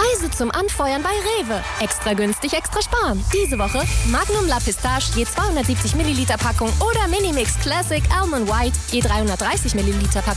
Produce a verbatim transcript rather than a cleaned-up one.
Preise zum Anfeuern bei Rewe. Extra günstig, extra sparen. Diese Woche Magnum La Pistache je zweihundertsiebzig Milliliter Packung oder Minimix Classic Almond White je dreihundertdreißig Milliliter Packung.